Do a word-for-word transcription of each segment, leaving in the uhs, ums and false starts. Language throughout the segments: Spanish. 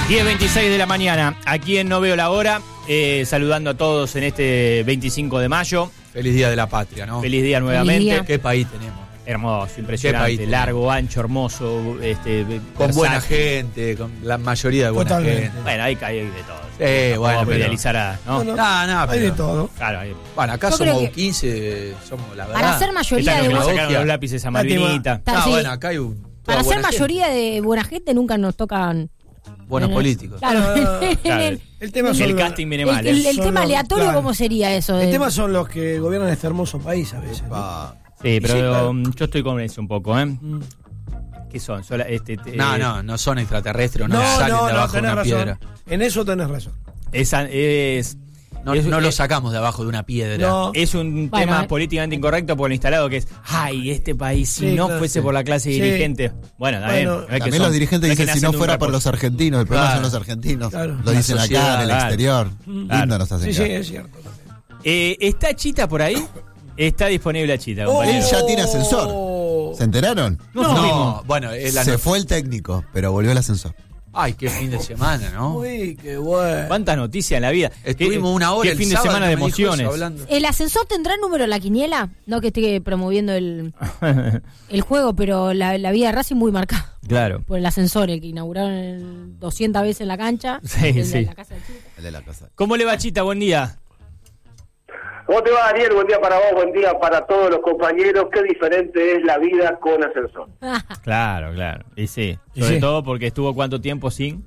diez veintiséis de la mañana, aquí en No Veo la Hora, eh, saludando a todos en este veinticinco de mayo. Feliz Día de la Patria, ¿no? Feliz día nuevamente. Feliz día. ¿Qué país tenemos? Hermoso, impresionante, largo, ancho, hermoso. Este, con buena versátil. gente, con la mayoría de buena Totalmente. gente. Bueno, ahí cae de todo. Eh, No bueno, vamos a pero- idealizar a... ¿no? No, no. No, no, Hay pero- de todo. Claro, ahí. Bueno, acá Yo creo somos que- quince, somos la verdad. Para ser mayoría Esta de que me buena, sacaron los lápices a Malvinita. Ta- Ah, sí. bueno, acá hay un, toda para ser buena gente. mayoría de buena gente nunca nos tocan Buenos en el- políticos. Claro. Ah, En claro. el, El tema El son los- casting viene el- mal. el- ¿eh? el Son tema los- aleatorio, claro. ¿cómo sería eso? El de- tema son los que gobiernan este hermoso país a veces. ¿no? Pa. Sí, pero Sí, claro. um, yo estoy con eso un poco, ¿eh? Mm. ¿Qué son? Sola- este, te- No, eh, no, no son extraterrestres, no, No, salen no, de no, abajo de tenés una razón. piedra. En eso tenés razón. Es, es, No, es- no lo es- sacamos de abajo de una piedra. No. Es un Bueno, tema eh. políticamente incorrecto por lo instalado que es, ay, este país, si Sí, no claro, fuese sí. por la clase Sí. dirigente. Bueno, también. Bueno, no es que También son- los dirigentes no es que dicen si nacen no de un fuera por cuerpo. los argentinos, el problema Claro. son los argentinos. Claro. Lo dicen La acá sociedad, en el claro. exterior. Claro. Lindo nos hacen Sí, sí, quedar. es cierto. también. Eh, ¿Está Chita por ahí? Está disponible Chita, compañero. Él ya tiene ascensor. Oh. ¿Se enteraron? No, No, supimos. bueno, es la Se no- fue el técnico, pero volvió el ascensor. Ay, qué fin de semana, ¿no? Uy, qué bueno. ¿Cuántas noticias en la vida? Estuvimos ¿Qué- una hora Qué el fin de sábado, semana de no me dijo eso, emociones. hablando. ¿El ascensor tendrá número en la quiniela? No que esté promoviendo el, el juego, pero la, la vida de Racing muy marcada Claro. por el ascensor, el que inauguraron el doscientas veces en la cancha. Sí, el de sí. la casa de Chita. El de la casa. ¿Cómo le va, Chita? Buen día. ¿Cómo te va, Daniel? Buen día para vos, buen día para todos los compañeros. Qué diferente es la vida con ascensor. Claro, claro. Y sí. Y Sobre sí. todo porque estuvo cuánto tiempo sin.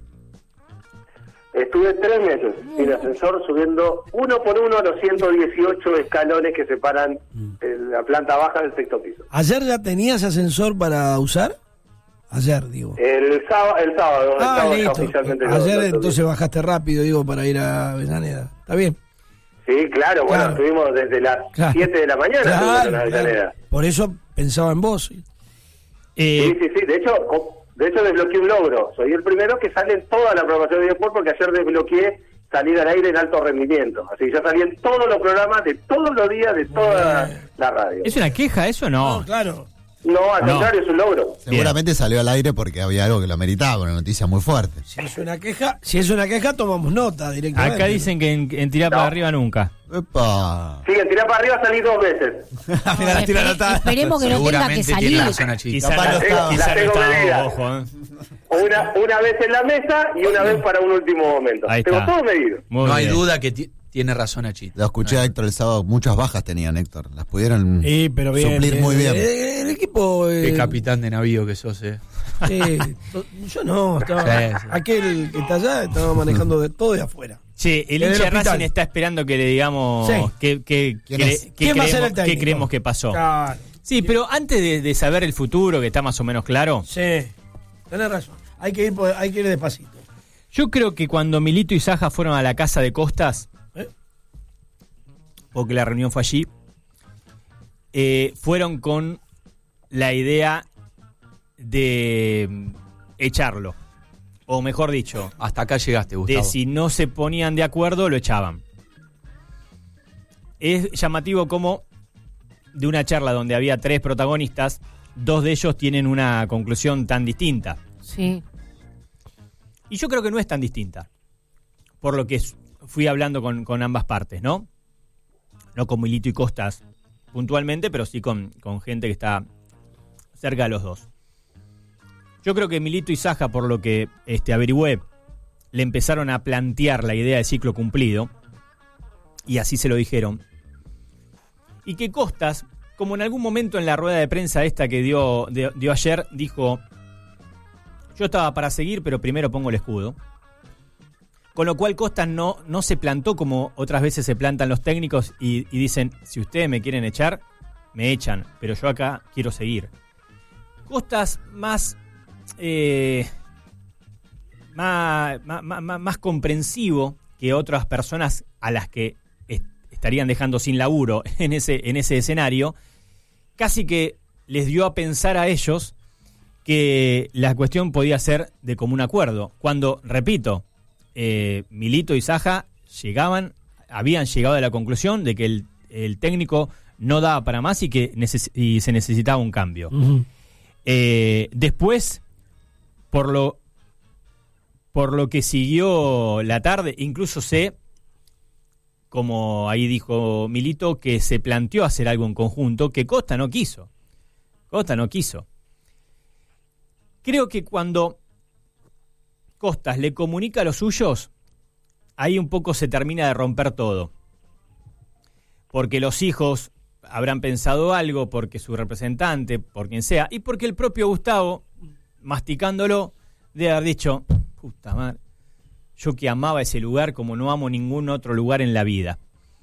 Estuve tres meses sin ascensor subiendo uno por uno los ciento dieciocho escalones que separan el- la planta baja del sexto piso. ¿Ayer ya tenías ascensor para usar? Ayer, digo. El sábado, el sábado, el Ah, sábado ya listo. oficialmente lo- Ayer lo- entonces bajaste rápido, digo, para ir a Avellaneda. ¿Está bien? Sí, claro, bueno, Claro. estuvimos desde las Claro. siete de la mañana estuvimos en Claro, Avellaneda. claro. Por eso pensaba en vos. Eh, Sí, sí, sí, de hecho, co- de hecho desbloqueé un logro. Soy el primero que sale en toda la programación de Deport porque ayer desbloqueé salir al aire en alto rendimiento. Así que ya salí en todos los programas de todos los días de toda Bien. la radio. ¿Es una queja eso o no? No, claro. No, al No. contrario, es un logro. Seguramente salió al aire porque había algo que lo ameritaba, una noticia muy fuerte. Si es una queja, si es una queja, tomamos nota directamente. Acá dicen que en, en tirar para No. arriba nunca. ¡Epa! Sí, en tirar para arriba salí dos veces. Mira, la tira Espere- anotada. esperemos que no tenga que Seguramente tiene salir. razón a Chita. Quizá Capaz no no estaba, estaba. quizá La no tengo estaba, medida. ojo, ¿eh? Una, una vez en la mesa y una vez para un último momento. Ahí Tengo está. todo medido. Muy no hay bien. duda que ti- tiene razón a Chita. Lo escuché a Héctor el sábado, muchas bajas tenían, Héctor. Las pudieron Sí, pero bien, suplir bien. muy bien. Eh, El, equipo. eh, Qué capitán de navío que sos, eh. sí, to- yo no, estaba, Sí, sí. aquel que está allá estaba manejando de todo de afuera. Che, el En el hincha de hospital. Racing está esperando que le digamos Sí. qué, qué, ¿Quién cre- es? qué ¿Quién va a ser creemos, el técnico? qué creemos que pasó. Claro. Sí, pero antes de, de saber el futuro, que está más o menos claro, Sí, tenés razón. Hay que ir, por- hay que ir despacito. yo creo que cuando Milito y Saja fueron a la casa de Costas, ¿Eh? porque la reunión fue allí, eh, fueron con la idea de mm, echarlo. O mejor dicho, Hasta acá llegaste, de Gustavo. si no se ponían de acuerdo, lo echaban. Es llamativo como de una charla donde había tres protagonistas, dos de ellos tienen una conclusión tan distinta. Sí. Y yo creo que no es tan distinta, por lo que s- fui hablando con, con ambas partes, ¿no? No con Milito y Costas puntualmente, pero sí con, con gente que está cerca de los dos. Yo creo que Milito y Saja, por lo que este, averigüé, le empezaron a plantear la idea de ciclo cumplido, y así se lo dijeron. Y que Costas, como en algún momento en la rueda de prensa esta que dio, de- dio ayer, dijo: yo estaba para seguir, pero primero pongo el escudo. Con lo cual Costas no, no se plantó como otras veces se plantan los técnicos y, y dicen, si ustedes me quieren echar, me echan, pero yo acá quiero seguir. Costas más, eh, más, más, más, más comprensivo que otras personas a las que est- estarían dejando sin laburo en ese, en ese escenario, casi que les dio a pensar a ellos que la cuestión podía ser de común acuerdo. Cuando, repito, eh, Milito y Saja llegaban, habían llegado a la conclusión de que el, el técnico no daba para más y que neces- y se necesitaba un cambio. Ujú. Eh, después, por lo por lo que siguió la tarde, incluso sé, como ahí dijo Milito, que se planteó hacer algo en conjunto, que Costa no quiso. Costa no quiso. Creo que cuando Costas le comunica a los suyos, ahí un poco se termina de romper todo. Porque los hijos habrán pensado algo, porque su representante, por quien sea, y porque el propio Gustavo, masticándolo, debe haber dicho, puta madre, yo que amaba ese lugar como no amo ningún otro lugar en la vida.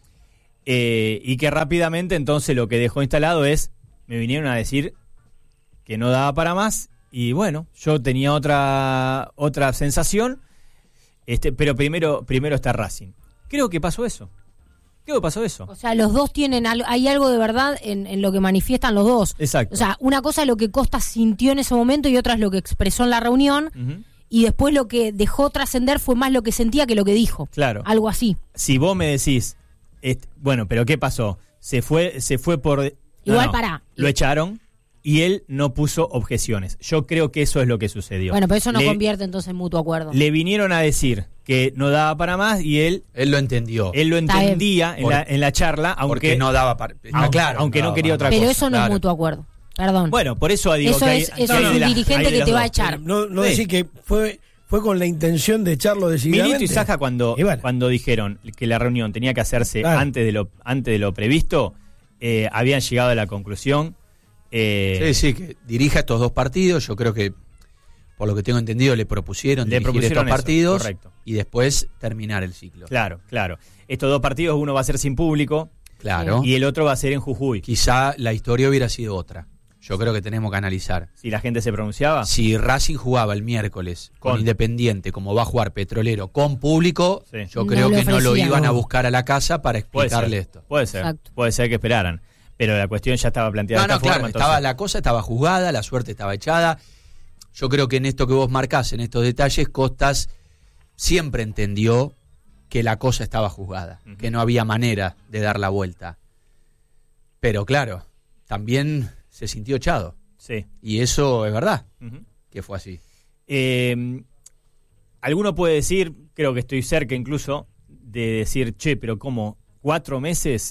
Eh, y que rápidamente entonces lo que dejó instalado es, me vinieron a decir que no daba para más, y bueno, yo tenía otra otra sensación, este, pero primero, primero está Racing. Creo que pasó eso. Creo que pasó eso. O sea, los dos tienen algo, hay algo de verdad en, en lo que manifiestan los dos. Exacto. O sea, una cosa es lo que Costa sintió en ese momento y otra es lo que expresó en la reunión. Uh-huh. Y después lo que dejó trascender fue más lo que sentía que lo que dijo. Claro. Algo así. Si vos me decís, est- bueno, pero ¿qué pasó? Se fue, se fue por... no, Igual no, pará. Lo echaron y él no puso objeciones. Yo creo que eso es lo que sucedió. Bueno, pero eso no le, convierte entonces en mutuo acuerdo. Le vinieron a decir que no daba para más y él... Él lo entendió. Él lo Está entendía en Por- la, en la charla, aunque porque no daba para... Está aunque- claro. aunque no daba quería para- otra Pero cosa, eso no claro. es mutuo acuerdo. Perdón. Bueno, por eso digo Eso que hay, es- que eso hay es de un las- dirigente hay de que las te va a dos. echar. No, no Sí. decir que fue fue con la intención de echarlo decididamente. Milito y Saja cuando, Y bueno. cuando dijeron que la reunión tenía que hacerse Claro. antes de lo antes de lo previsto, eh, habían llegado a la conclusión. eh, Sí, sí, que dirija estos dos partidos. Yo creo que, por lo que tengo entendido, le propusieron Le dirigir propusieron estos eso, partidos correcto. y después terminar el ciclo. Claro, claro. Estos dos partidos, uno va a ser sin público Claro. y el otro va a ser en Jujuy. Quizá la historia hubiera sido otra. Yo creo que tenemos que analizar. Si la gente se pronunciaba. Si Racing jugaba el miércoles con, Con- Independiente, como va a jugar Petrolero con público, Sí. yo No creo le que no lo ofrecían. iban a buscar a la casa para Puede explicarle ser, esto. puede ser, Exacto. puede ser que esperaran. Pero la cuestión ya estaba planteada No, de no, esta claro, forma. estaba, entonces- la cosa estaba juzgada, la suerte estaba echada. Yo creo que en esto que vos marcás, en estos detalles, Costas siempre entendió que la cosa estaba juzgada, Ujú. que no había manera de dar la vuelta. Pero claro, también se sintió echado. Sí. Y eso es verdad, Ujú. que fue así. Eh, alguno puede decir, creo que estoy cerca incluso, de decir, che, pero ¿cómo? ¿Cuatro meses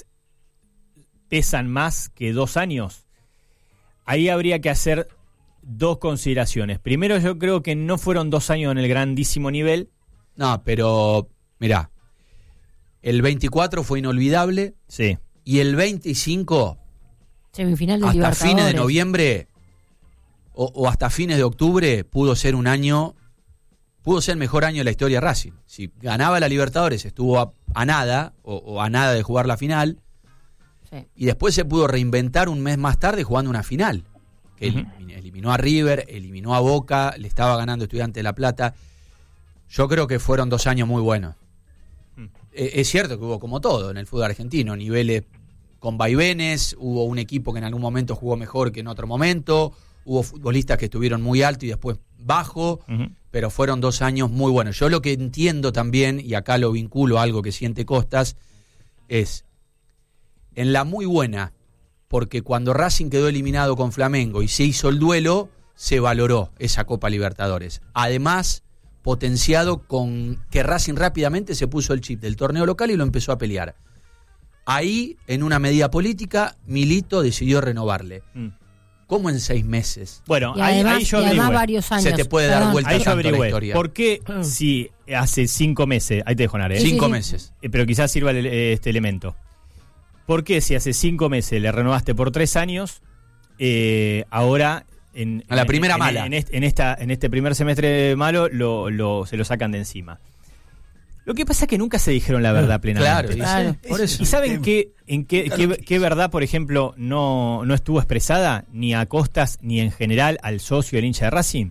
pesan más que dos años? Ahí habría que hacer dos consideraciones. Primero, yo creo que no fueron dos años en el grandísimo nivel. No, pero mirá, el veinticuatro fue inolvidable Sí. y el veinticinco, Semifinal de hasta Libertadores. fines de noviembre o, o hasta fines de octubre, pudo ser un año, pudo ser el mejor año de la historia de Racing. Si ganaba la Libertadores, estuvo a, a nada, o, o a nada de jugar la final, Sí. y después se pudo reinventar un mes más tarde jugando una final. Que Ujú. eliminó, eliminó a River, eliminó a Boca, le estaba ganando Estudiantes de La Plata. Yo creo que fueron dos años muy buenos. Mm. Eh, Es cierto que hubo como todo en el fútbol argentino, niveles con vaivenes, hubo un equipo que en algún momento jugó mejor que en otro momento, hubo futbolistas que estuvieron muy alto y después bajo, Ujú. pero fueron dos años muy buenos. Yo lo que entiendo también, y acá lo vinculo a algo que siente Costas, es en la muy buena, porque cuando Racing quedó eliminado con Flamengo y se hizo el duelo, se valoró esa Copa Libertadores. Además, potenciado con que Racing rápidamente se puso el chip del torneo local y lo empezó a pelear. Ahí, en una medida política, Milito decidió renovarle. Mm. ¿Cómo en seis meses? Bueno, Y ahí, además, ahí yo y además averigüé. varios años. Se te puede dar Perdón. vuelta Ahí yo tanto la averigüé. historia. ¿Por qué Mm. si hace cinco meses, ahí te dejo, Nare, ¿eh? Sí, Cinco sí. meses. Eh, pero quizás sirva el- eh, este elemento. ¿Por qué si hace cinco meses le renovaste por tres años, eh, ahora en, A la en- primera en- mala. En, este, en esta, en este primer semestre malo lo, lo- se lo sacan de encima? Lo que pasa es que nunca se dijeron la verdad plenamente. Claro, y- Claro. por eso. ¿Y saben qué, en qué, qué, qué verdad, por ejemplo, no, no estuvo expresada ni a Costas ni en general al socio, el hincha de Racing?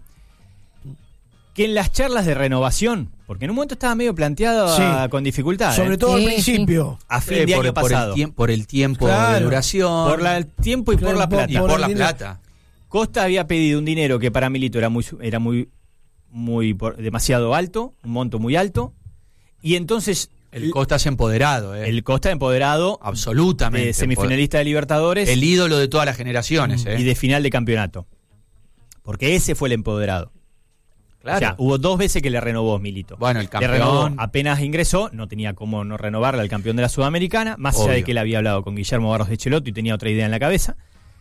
Que en las charlas de renovación, porque en un momento estaba medio planteado Sí. con dificultad, Sobre ¿eh? todo Sí, al principio. a fin Eh, de por, año por pasado. el tiemp- por el tiempo de Claro. duración. Por la- el tiempo y por Claro, la por- plata. y por por el la dinero. plata. Costa había pedido un dinero que para Milito era muy su- era muy muy por- demasiado alto, un monto muy alto, y entonces El Costas empoderado, eh. el Costa empoderado absolutamente. de semifinalista de Libertadores El ídolo de todas las generaciones, eh. y de final de campeonato. Porque ese fue el empoderado. Claro. O sea, hubo dos veces que le renovó Milito. Bueno, el campeón. Le renovó apenas ingresó, no tenía cómo no renovarle al campeón de la Sudamericana, más Obvio. allá de que él había hablado con Guillermo Barros de Cheloto y tenía otra idea en la cabeza.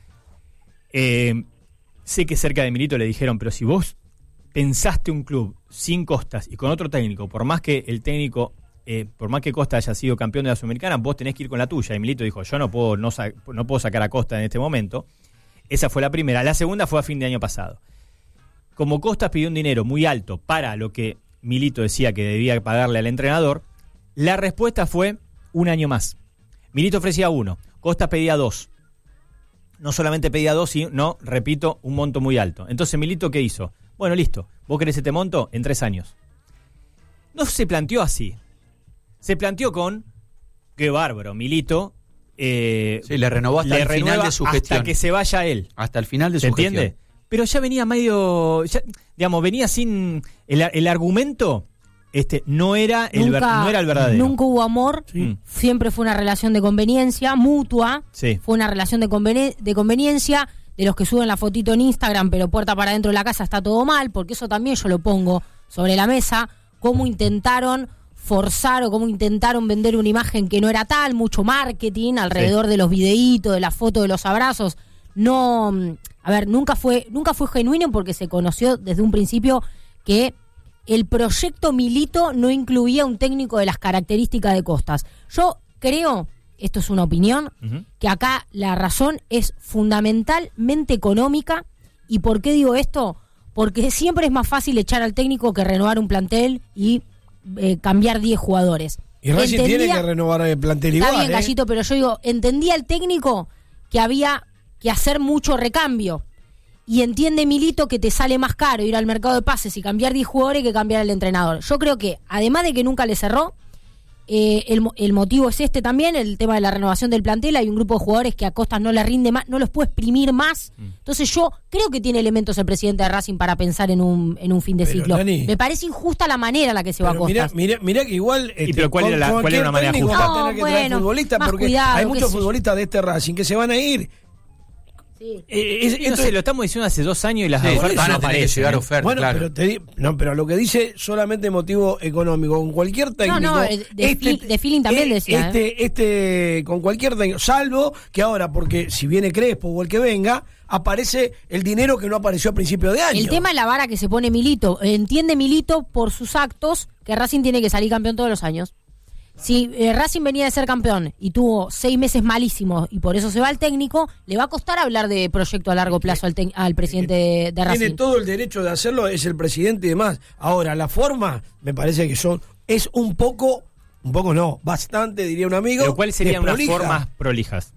Eh, sé que cerca de Milito le dijeron, pero si vos pensaste un club sin Costas y con otro técnico, por más que el técnico, eh, por más que Costa haya sido campeón de la Sudamericana, vos tenés que ir con la tuya. Y Milito dijo, yo no puedo, no, sa- no puedo sacar a Costa en este momento. Esa fue la primera. La segunda fue a fin de año pasado. Como Costas pidió un dinero muy alto para lo que Milito decía que debía pagarle al entrenador, la respuesta fue un año más. Milito ofrecía uno, Costas pedía dos. No solamente pedía dos, sino, repito, un monto muy alto. Entonces, Milito, ¿qué hizo? Bueno, listo, vos querés este monto en tres años. No se planteó así. Se planteó con, qué bárbaro, Milito. Eh, Sí, le renovó hasta le el final renueva de su gestión. hasta que se vaya él. Hasta el final de ¿Se su entiende? gestión. Pero ya venía medio, ya, digamos, venía sin el, el argumento, este, no era el ver- no era el verdadero. Nunca hubo amor, Sí. siempre fue una relación de conveniencia mutua, Sí. fue una relación de, conveni- de conveniencia, de los que suben la fotito en Instagram, pero puerta para adentro de la casa está todo mal, porque eso también yo lo pongo sobre la mesa, cómo intentaron forzar o cómo intentaron vender una imagen que no era tal, mucho marketing alrededor Sí. de los videitos, de la foto de los abrazos. No, a ver, nunca fue, nunca fue genuino porque se conoció desde un principio que el proyecto Milito no incluía un técnico de las características de Costas. Yo creo, esto es una opinión, Ujú. que acá la razón es fundamentalmente económica. ¿Y por qué digo esto? Porque siempre es más fácil echar al técnico que renovar un plantel y eh, cambiar diez jugadores. Y Racing Entendía- tiene que renovar el plantel igual. Está bien, ¿eh? Gallito, pero yo digo, entendía el técnico que había que hacer mucho recambio. Y entiende Milito que te sale más caro ir al mercado de pases y cambiar diez jugadores que cambiar al entrenador. Yo creo que, además de que nunca le cerró, eh, el, mo- el motivo es este también, el tema de la renovación del plantel. Hay un grupo de jugadores que a Costas no le rinde más, no los puede exprimir más. Entonces yo creo que tiene elementos el presidente de Racing para pensar en un, en un fin de Pero, ciclo. Nani, Me parece injusta la manera en la que se va a Pero mirá, Costas. mirá, mirá que igual este, pero ¿cuál con- era la- con cuál era una cualquier manera técnico justa? va a tener No, que traer bueno, futbolistas más porque cuidado, hay qué muchos sé yo. futbolistas de este Racing que se van a ir. Sí. Eh, es- No esto sé, es- lo estamos diciendo hace dos años y las Sí, ofertas van no a tener que aparecen. llegar ¿eh? ofertas, Bueno, claro. pero te di- no, pero lo que dice solamente motivo económico. Con cualquier técnico. no, de- de feel- de feeling también decía, Este, este, con cualquier técnico, salvo que ahora, porque si viene Crespo o el que venga, aparece el dinero que no apareció a principio de año. El tema es la vara que se pone Milito. Entiende Milito por sus actos que Racing tiene que salir campeón todos los años. Si eh, Racing venía de ser campeón y tuvo seis meses malísimos y por eso se va al técnico, le va a costar hablar de proyecto a largo plazo al, tec- al presidente de, de Racing. Tiene todo el derecho de hacerlo, es el presidente y demás. Ahora, la forma, me parece que son, es un poco, un poco no, bastante, diría un amigo. Pero ¿cuáles serían unas desprolija. formas prolijas?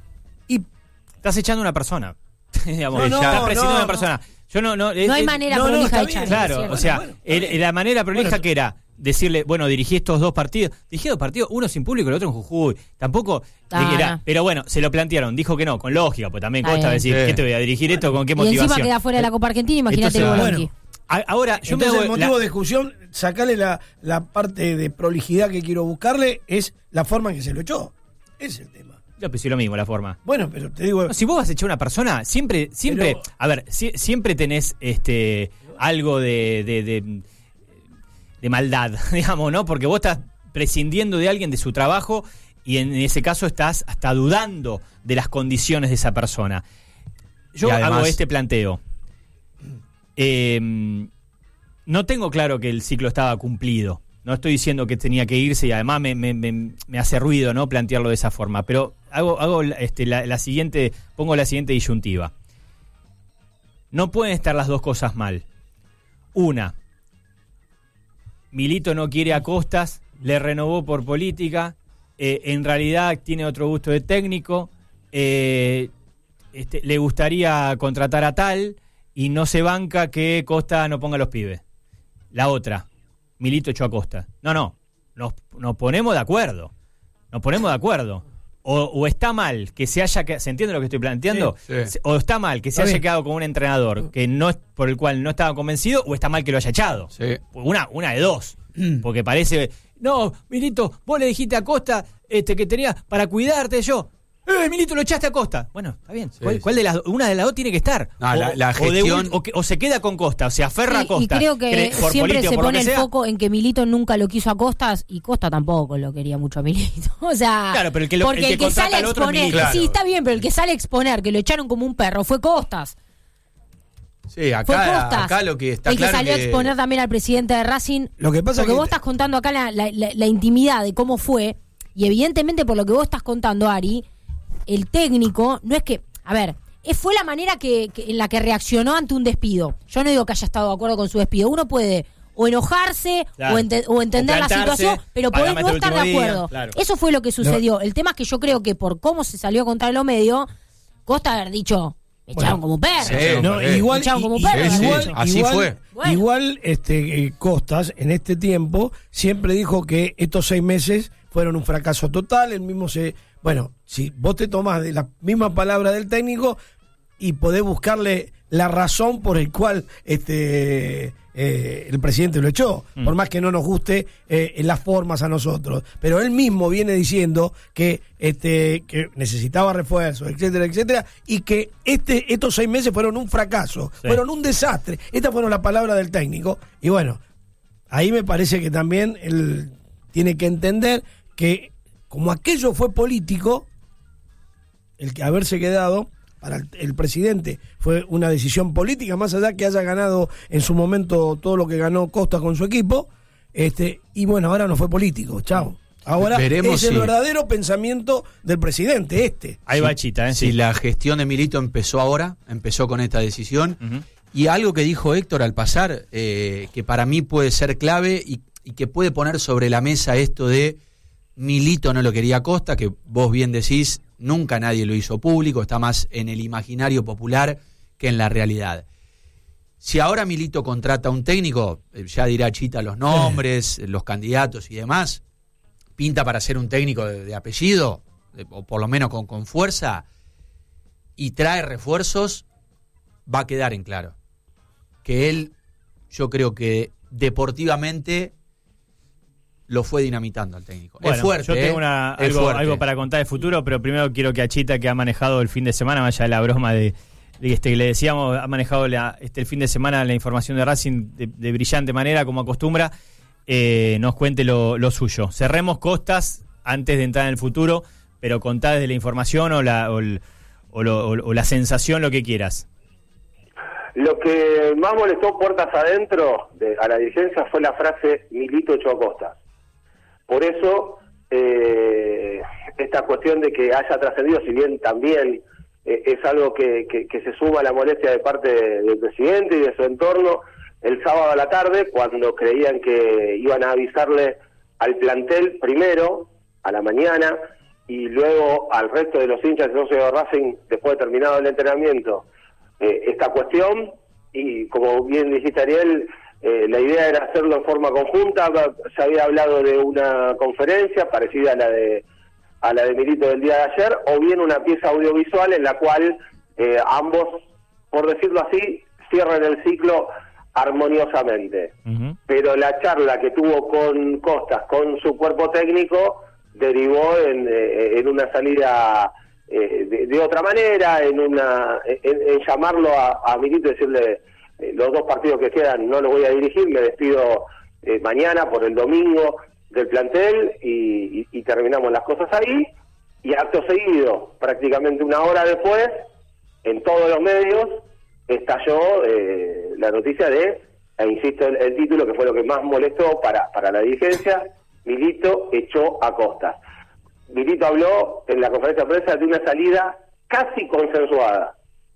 Y Estás echando a una persona. Digamos, No, no, estás presidiendo a no, una persona. Yo no, no, No hay es- manera no, no, prolija está de echar. bien, Claro, ¿cierto? o sea, bueno, el- está bien. la manera prolija Bueno, que era decirle, bueno, dirigí estos dos partidos, dirigí dos partidos, uno sin público, el otro en Jujuy, tampoco Ah, era, no. pero bueno, se lo plantearon, dijo que no, con lógica, pues también Está Costa bien. decir, Sí. ¿qué te voy a dirigir esto? ¿Con qué Y motivación? encima queda fuera de la Copa Argentina, imagínate Entonces, el bueno, Bolonqui. A- Ahora, yo me entonces hago el motivo la- de discusión, sacarle la, la parte de prolijidad que quiero buscarle, es la forma en que se lo echó. Ese es el tema. Yo pensé lo mismo, la forma. Bueno, pero te digo, No, si vos vas a echar a una persona, siempre, siempre, Pero- a ver, si- siempre tenés este algo de, de, de, de maldad, digamos, ¿no? Porque vos estás prescindiendo de alguien de su trabajo y en ese caso estás hasta dudando de las condiciones de esa persona. Yo Y además- hago este planteo. Eh, no tengo claro que el ciclo estaba cumplido. No estoy diciendo que tenía que irse y además me, me, me, me hace ruido, ¿no?, plantearlo de esa forma. Pero hago, hago este, la, la siguiente, pongo la siguiente disyuntiva. No pueden estar las dos cosas mal. Una, Milito no quiere a Costas, le renovó por política, eh, en realidad tiene otro gusto de técnico, eh, este, le gustaría contratar a tal y no se banca que Costa no ponga a los pibes. La otra, Milito echó a Costa. No, no, nos, nos ponemos de acuerdo, nos ponemos de acuerdo. O, o está mal que se haya quedado, ¿se entiende lo que estoy planteando? Sí, sí. Se- O está mal que se Está haya bien. quedado con un entrenador que no es por el cual no estaba convencido, o está mal que lo haya echado. Sí. Una, una de dos. Porque parece, no, Milito, vos le dijiste a Costa este, que tenías para cuidarte yo. ¡Eh, Milito, lo echaste a Costa! Bueno, está bien. Sí, ¿Cuál, sí. cuál de las, una de las dos tiene que estar? No, o, la- la o de gestión- un- o, que- o se queda con Costa, o se aferra Sí, a Costa. y creo que Cree- por siempre político, se por lo pone que el sea. foco en que Milito nunca lo quiso a Costas y Costa tampoco lo quería mucho a Milito. O sea, Claro, pero el que lo- porque el que el que contrata sale a al otro es exponer, Milito. Claro. sí, está bien, pero el que sale a exponer que lo echaron como un perro fue Costas. Sí, Fue acá, Costas. acá lo que está el que claro salió que- a exponer también al presidente de Racing. Lo que pasa porque que- vos estás contando acá la, la- la- la intimidad de cómo fue, y evidentemente por lo que vos estás contando, Ari, el técnico no es que, a ver, es- fue la manera que, que- en la que reaccionó ante un despido. Yo no digo que haya estado de acuerdo con su despido. Uno puede o enojarse Claro. o, ente- o entender O la plantarse, situación, pero podés pagame no hasta el estar de último día, acuerdo. claro. Eso fue lo que sucedió. El tema es que yo creo que por cómo se salió contra los medios, Costa haber dicho, me echaron como perro. Sí, No, correcto. igual, Echaron como y- perro, y- sí, igual, sí, así igual- fue. Bueno. igual, este eh, Costas en este tiempo siempre dijo que estos seis meses fueron un fracaso total. El mismo se, bueno, si vos te tomás de la misma palabra del técnico y podés buscarle la razón por el cual este eh, el presidente lo echó, Mm. por más que no nos guste eh, en las formas a nosotros, pero él mismo viene diciendo que este que necesitaba refuerzos, etcétera, etcétera, y que este estos seis meses fueron un fracaso, Sí. fueron un desastre. Estas fueron las palabras del técnico, y bueno, ahí me parece que también él tiene que entender que como aquello fue político, el que haberse quedado para el, el presidente fue una decisión política, más allá que haya ganado en su momento todo lo que ganó Costa con su equipo, este y bueno, ahora no fue político, chao. Ahora Veremos es el si- verdadero pensamiento del presidente, este. Ahí Sí. va Chita, ¿eh? Si Sí. la gestión de Milito empezó ahora, empezó con esta decisión, Ujú. y algo que dijo Héctor al pasar, eh, que para mí puede ser clave y, y que puede poner sobre la mesa esto de Milito no lo quería Costa, que vos bien decís, nunca nadie lo hizo público, está más en el imaginario popular que en la realidad. Si ahora Milito contrata a un técnico, eh, ya dirá Chita los nombres, los candidatos y demás, pinta para ser un técnico de, de apellido, de- o por lo menos con, con fuerza, y trae refuerzos, va a quedar en claro que él, yo creo que deportivamente lo fue dinamitando al técnico. Bueno, es fuerte, yo tengo ¿eh? una- Es algo, fuerte. algo para contar de futuro, pero primero quiero que a Chita, que ha manejado el fin de semana, vaya de la broma de, de este, que le decíamos, ha manejado la, este, el fin de semana la información de Racing de, de brillante manera, como acostumbra, eh, nos cuente lo, lo suyo. Cerremos Costas antes de entrar en el futuro, pero contá desde la información o la, o el- o lo- o- o la sensación, lo que quieras. Lo que más molestó puertas adentro de, a la dirigencia fue la frase Milito echó a Costas. Por eso, eh, esta cuestión de que haya trascendido, si bien también eh, es algo que, que, que se suma a la molestia de parte de- del presidente y de su entorno, el sábado a la tarde, cuando creían que iban a avisarle al plantel primero, a la mañana, y luego al resto de los hinchas y socios de Racing, después de terminado el entrenamiento, eh, esta cuestión, y como bien dijiste, Ariel, eh, la idea era hacerlo en forma conjunta. Se había hablado de una conferencia parecida a la de a la de Milito del día de ayer, o bien una pieza audiovisual en la cual eh, ambos, por decirlo así, cierran el ciclo armoniosamente. Ujú. Pero la charla que tuvo con Costas, con su cuerpo técnico, derivó en, eh, en una salida eh, de, de otra manera, en una en, en llamarlo a, a Milito y decirle, eh, los dos partidos que quedan no los voy a dirigir, me despido eh, mañana por el domingo del plantel, y, y, y terminamos las cosas ahí. Y acto seguido, prácticamente una hora después, en todos los medios estalló eh, la noticia de, e insisto, el, el título que fue lo que más molestó para, para la dirigencia: Milito echó a Costas. Milito habló en la conferencia de prensa de una salida casi consensuada.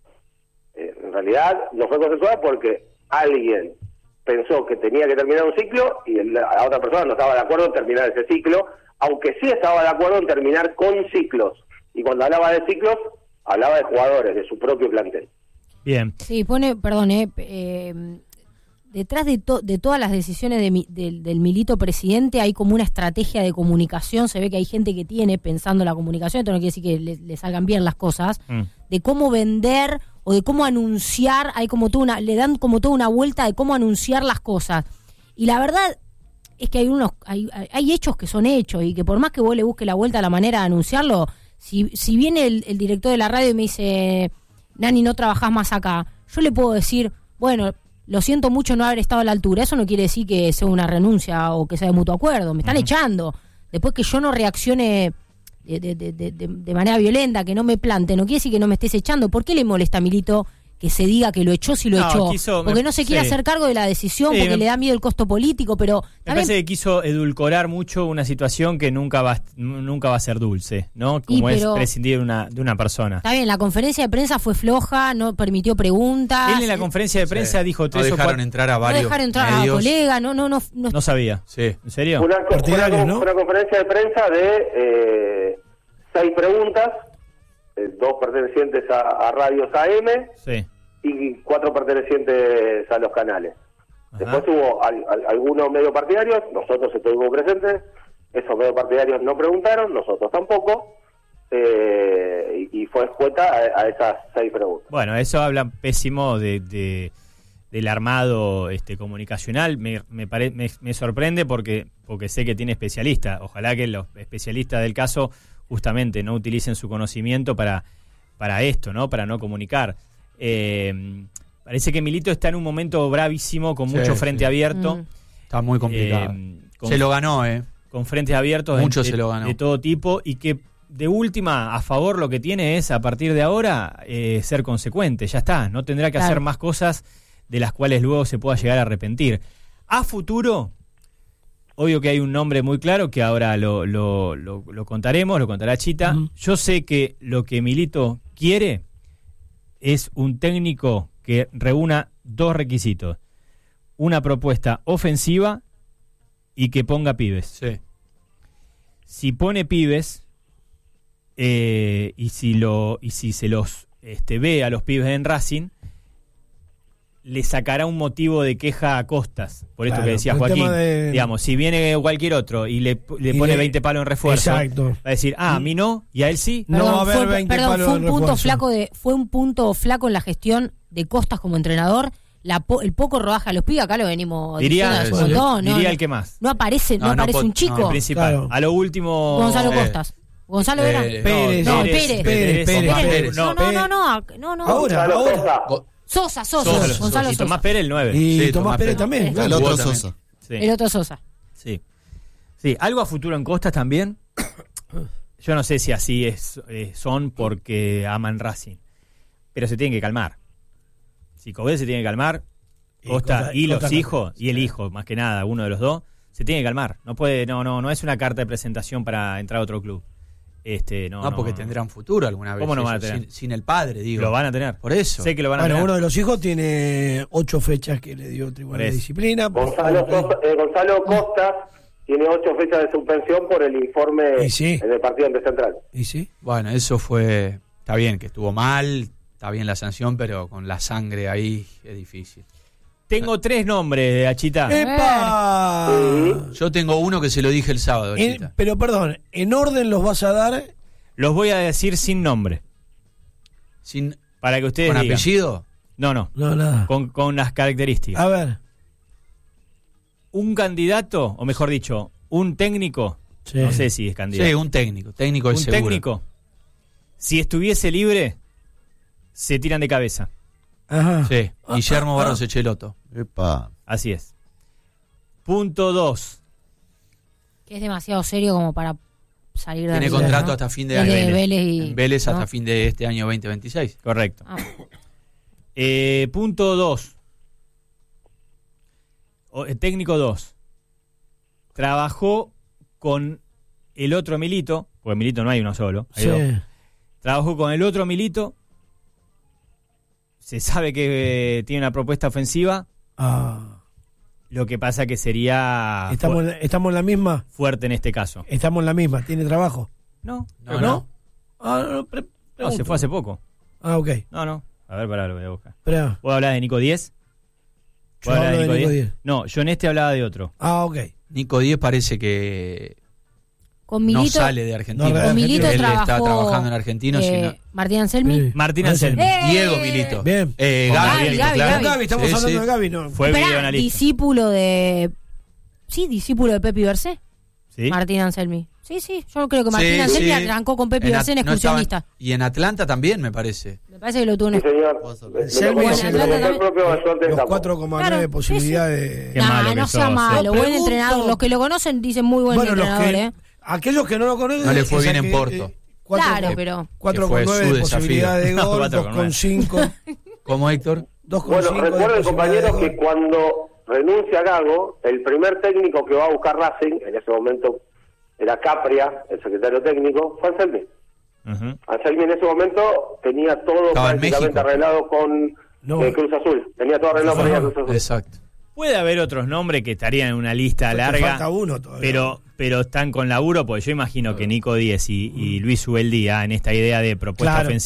Eh, en realidad no fue consensuada porque alguien pensó que tenía que terminar un ciclo y la, la otra persona no estaba de acuerdo en terminar ese ciclo, aunque sí estaba de acuerdo en terminar con ciclos. Y cuando hablaba de ciclos, hablaba de jugadores, de su propio plantel. Bien. Sí, pone, perdón, eh, eh, detrás de, to- de todas las decisiones de mi- del, del Milito presidente hay como una estrategia de comunicación. Se ve que hay gente que tiene pensando la comunicación, esto no quiere decir que le, le salgan bien las cosas, Mm. de cómo vender o de cómo anunciar. Hay como toda una, le dan como toda una vuelta de cómo anunciar las cosas. Y la verdad es que hay unos, hay, hay hechos que son hechos, y que por más que vos le busques la vuelta a la manera de anunciarlo, Si, si viene el, el director de la radio y me dice, Nani, no trabajás más acá, yo le puedo decir, bueno, lo siento mucho no haber estado a la altura. Eso no quiere decir que sea una renuncia o que sea de mutuo acuerdo. Me están uh-huh. echando. Después que yo no reaccione de, de, de, de, de manera violenta, que no me plante, no quiere decir que no me estés echando. ¿Por qué le molesta a Milito que se diga que lo echó si lo no, echó? quiso, porque me, no se quiere sí. hacer cargo de la decisión, sí, porque me, le da miedo el costo político, pero... Me también, parece que quiso edulcorar mucho una situación que nunca va, nunca va a ser dulce, ¿no? Como y, es prescindir de una, de una persona. Está bien, la conferencia de prensa fue floja, no permitió preguntas. Él en la conferencia de prensa sí. dijo tres no o dejaron cuatro... entrar a varios No dejaron entrar medios. a colegas, no, no, no, no... No sabía. Sí. ¿En serio? Una, una, una, ¿no? una conferencia de prensa de eh, seis preguntas, eh, dos pertenecientes a, a radios A M, sí. y cuatro pertenecientes a los canales. Ajá. Después hubo al, al, algunos medios partidarios, nosotros estuvimos presentes, esos medios partidarios no preguntaron, nosotros tampoco, eh, y, y fue escueta a, a esas seis preguntas. Bueno, eso habla pésimo de, de del armado este comunicacional, me me, pare, me me sorprende porque porque sé que tiene especialistas, ojalá que los especialistas del caso justamente no utilicen su conocimiento para, para esto, ¿no? Para no comunicar. Eh, parece que Milito está en un momento bravísimo, con sí, mucho frente sí. abierto. Mm. Está muy complicado. Eh, con, se lo ganó, ¿eh? Con frentes abiertos Mucho de, se lo ganó. de todo tipo, y que de última, a favor, lo que tiene es, a partir de ahora, eh, ser consecuente. Ya está, no tendrá que claro. hacer más cosas de las cuales luego se pueda llegar a arrepentir. A futuro, obvio que hay un nombre muy claro que ahora lo, lo, lo, lo contaremos, lo contará Chita. Uh-huh. Yo sé que lo que Milito quiere es un técnico que reúna dos requisitos: una propuesta ofensiva y que ponga pibes. Sí. Si pone pibes eh, y si lo y si se los este, ve a los pibes en Racing, le sacará un motivo de queja a Costas, por esto claro, que decía Joaquín. De... Digamos, si viene cualquier otro y le, le y pone le... veinte palos en refuerzo, exacto. va a decir, ah, a mí no, y a él sí. No perdón, va a haber fue, veinte perdón, palos fue un en punto refuerzo. flaco de Fue un punto flaco en la gestión de Costas como entrenador. La po, el poco rodaje a los pibes, acá lo venimos diría, diciendo hace un montón, diría ¿no? el que más. No aparece, no, no aparece no, un chico. No, principal. Claro. A lo último... Gonzalo Costas. ¿Gonzalo era? Eh, Pérez. No, Pérez. Pérez. Pérez. Pérez. Pérez. Pérez. No, no, no, no, no, no. Ahora, ahora. Sosa, Sosa. Sosa. Gonzalo Sosa. Y Tomás Pérez, el nueve. Y sí, Tomás, Tomás Pérez, Pérez también. El otro Sosa. Sí. El otro Sosa. Sí. Sí, algo a futuro en Costas también. Yo no sé si así es, eh, son porque aman Racing, pero se tienen que calmar. Si Cobel se tiene que calmar, Costa y, Costa, y los Costa hijos, Costa. y el hijo, más que nada, uno de los dos, se tiene que calmar. No puede, no, no, no es una carta de presentación para entrar a otro club. Este, no, no, porque no, tendrán futuro alguna vez. ¿Cómo no van a tener? Sin, sin el padre, digo. Lo van a tener. Por eso. Sé que lo van a bueno, tener. Uno de los hijos tiene ocho fechas que le dio el Tribunal de Disciplina. Gonzalo, Sosa, eh, Gonzalo Costas tiene ocho fechas de suspensión por el informe sí? en el partido ante Central. ¿Y sí? Bueno, eso fue... Está bien que estuvo mal, está bien la sanción, pero con la sangre ahí es difícil. Tengo tres nombres de Achita. ¡Epa! Sí. Yo tengo uno que se lo dije el sábado, en, pero perdón, ¿en orden los vas a dar? Los voy a decir sin nombre. Sin, para que ustedes ¿Con digan. apellido? No, no. No, nada. Con, con las características. A ver. Un candidato, o mejor dicho, un técnico, sí. no sé si es candidato. Sí, un técnico. Técnico es un seguro. técnico, si estuviese libre, se tiran de cabeza. Ajá. Sí, ah, Guillermo ah, Barros ah. Echeloto. Epa. Así es. Punto dos. Que es demasiado serio como para salir de Tiene la contrato ¿no? hasta fin de año. año. De Vélez, y, en Vélez ¿no? hasta fin de este año veinte veintiséis. Correcto. Ah. Eh, punto dos. O, eh, técnico dos. Trabajó con el otro Milito, porque Milito no hay uno solo. Hay sí. dos. Trabajó con el otro Milito. Se sabe que eh, tiene una propuesta ofensiva. Ah. Lo que pasa que sería ¿Estamos, fu- ¿Estamos en la misma? fuerte en este caso. Estamos en la misma. ¿Tiene trabajo? No, No, no. no. No, Ah, no, pre- no, se fue hace poco. Ah, ok. No, no. A ver, pará, lo voy a buscar. Espera. ¿Puedo hablar de Nico Diez? Yo ¿Puedo hablar hablo de Nico Diez. No, yo en este hablaba de otro. Ah, ok. Nico Díez parece que Con Milito, no sale de Argentina. No, con Milito Él trabajó, está trabajando en Argentino. eh, sino... Martín Anselmi. Sí. Martín Ah, Anselmi. sí. ¡Eh! Diego Milito. Bien. Eh, Con Gaby, Gaby, claro. Gaby, Gaby, estamos Sí, hablando sí. de Gaby, ¿no? Fue Esperá, videoanalista. discípulo de... Sí, discípulo de Pepi Bercé. ¿Sí? Martín Anselmi. Sí, sí, yo creo que Martín Sí, Anselmi sí. arrancó con Pepe En Ibarcén At- no excursionista. estaban- y en Atlanta también, me parece. Me parece que lo tuvo en Sí, señor. Puedo Me- me Selvi lo es contó- el- me lo contó el propio ayudante de Los campo. cuatro coma nueve Claro, posibilidades. Qué Nah, malo que no sea sos, malo, eh. buen Pregunto- entrenador. Los que lo conocen dicen muy buen Bueno, los entrenador, que, ¿eh? aquellos que no lo conocen. No le fue es bien aquel- en Porto. eh, cuatro Claro, con- pero... cuatro Que fue coma nueve su de desafío. posibilidad de No, gol, cuatro dos coma coma nueve. cinco. ¿Cómo, Héctor? dos coma Bueno, cinco de recuerden, posibilidad de compañeros, gol. que cuando renuncia Gago, el primer técnico que va a buscar Racing, en ese momento era Capria, el secretario técnico, fue Anselmi. Ujú. Anselmi en ese momento tenía todo Estaba en prácticamente México. arreglado con No. eh, Cruz Azul. Tenía todo arreglado con No. ella Cruz Azul. Exacto. Puede haber otros nombres que estarían en una lista Te larga, falta uno todavía. pero pero están con laburo, porque yo imagino que Nico Díez y, y Luis Ubeldía en esta idea de propuesta Claro. ofensiva